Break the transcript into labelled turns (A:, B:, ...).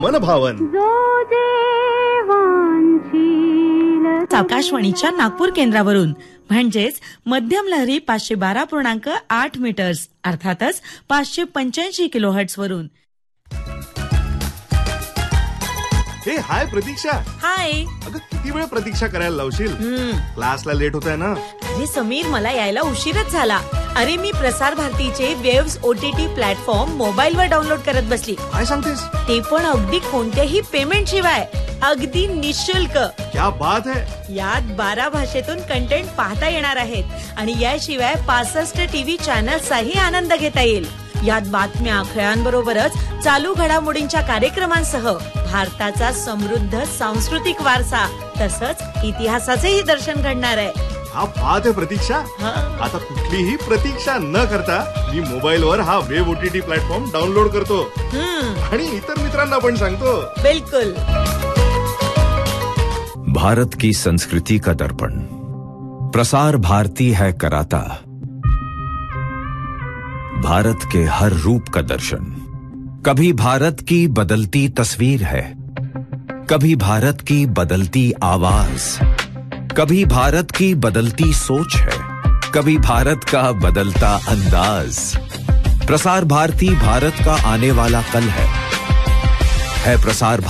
A: मनभावन.
B: आकाशवाणीच्या नागपूर केंद्रावरून म्हणजेच मध्यम लहरी 512.8 मीटर्स अर्थातच 585 किलोहर्ट्झ वरून.
A: हे हाय प्रतीक्षा.
B: हाय.
A: अगं किती वेळ प्रतीक्षा करायला लावशील? क्लासला लेट होत आहे ना.
B: अरे समीर, मला यायला उशीरच झाला. अरे मी प्रसार भारतीचे वेव्स OTT प्लॅटफॉर्म मोबाईलवर डाउनलोड करत बसली.
A: काय सांगतेस?
B: ते पण अगदी कोणत्याही पेमेंट शिवाय, अगदी निशुल्क.
A: क्या बात है.
B: यात 12 भाषेतून कंटेंट पाहता येणार आहेत आणि याशिवाय 65 टीव्ही चॅनल्सचाही आनंद घेता येईल. यात बातम्या, खेळांबरोबरच चालू घडामोडींच्या कार्यक्रमांसह भारताचा समृद्ध सांस्कृतिक वारसा तसंच इतिहासाचेही दर्शन घडणार आहे.
A: हा बात आहे प्रतीक्षा. आता कुठलीही प्रतीक्षा न करता मी मोबाईलवर हा वेब OTT प्लॅटफॉर्म डाउनलोड करतो आणि इतर मित्रांना पण सांगतो.
B: बिल्कुल.
C: भारत की संस्कृति का दर्पण प्रसार भारती है कराता. भारत के हर रूप का दर्शन. कभी भारत की बदलती तस्वीर है, कभी भारत की बदलती आवाज, कभी भारत की बदलती सोच है, कभी भारत का बदलता अंदाज. प्रसार भारती भारत का आने वाला कल है प्रसार